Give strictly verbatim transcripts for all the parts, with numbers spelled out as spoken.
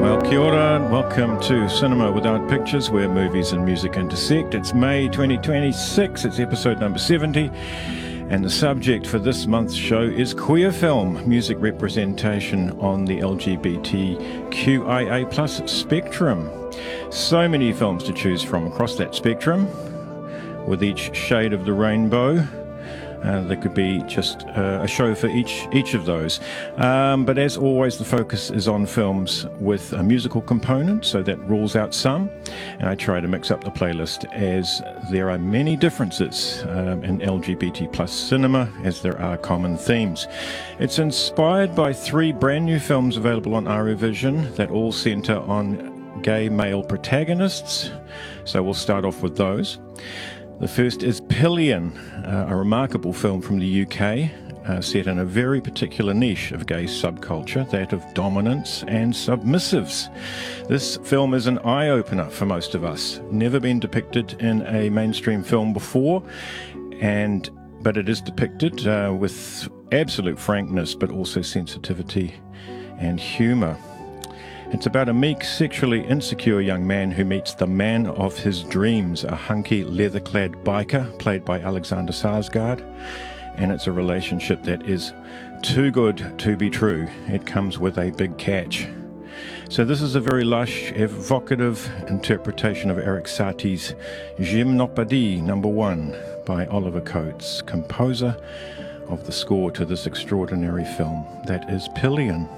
Well, kia ora and welcome to Cinema Without Pictures, where movies and music intersect. It's May twenty twenty-six, it's episode number seventy, and the subject for this month's show is queer film, music representation on the L G B T Q I A plus spectrum. So many films to choose from across that spectrum, with each shade of the rainbow. Uh, there could be just uh, a show for each each of those. Um, but as always, the focus is on films with a musical component, so that rules out some. And I try to mix up the playlist as there are many differences um, in L G B T plus cinema, as there are common themes. It's inspired by three brand new films available on Arevision that all centre on gay male protagonists. So we'll start off with those. The first is Pillion, uh, a remarkable film from the U K, uh, set in a very particular niche of gay subculture, that of dominants and submissives. This film is an eye-opener for most of us. Never been depicted in a mainstream film before, and but it is depicted uh, with absolute frankness, but also sensitivity and humour. It's about a meek, sexually insecure young man who meets the man of his dreams, a hunky, leather-clad biker played by Alexander Skarsgård, and it's a relationship that is too good to be true. It comes with a big catch. So this is a very lush, evocative interpretation of Erik Satie's Gymnopédie number one by Oliver Coates, composer of the score to this extraordinary film. That is Pillion.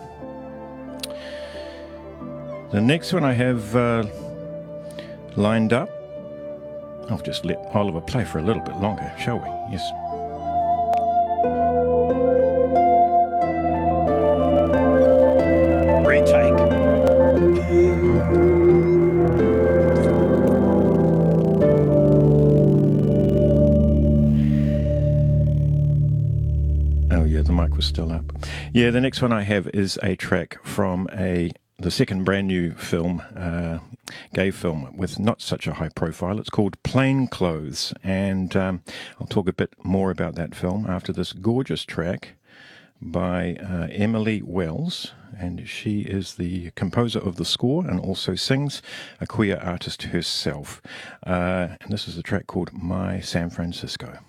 The next one I have uh, lined up, I'll just let Oliver play for a little bit longer, shall we? Yes. Retake. Oh yeah, the mic was still up. Yeah, the next one I have is a track from a the second brand new film, uh, gay film with not such a high profile. It's called Plain Clothes, and um, I'll talk a bit more about that film after this gorgeous track by uh, Emily Wells, and she is the composer of the score and also sings, a queer artist herself. Uh, and this is a track called My San Francisco.